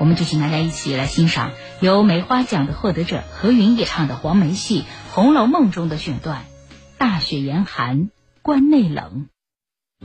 我们就请大家一起来欣赏由梅花奖的获得者何云演唱的黄梅戏《红楼梦》中的选段：大雪严寒，关内冷。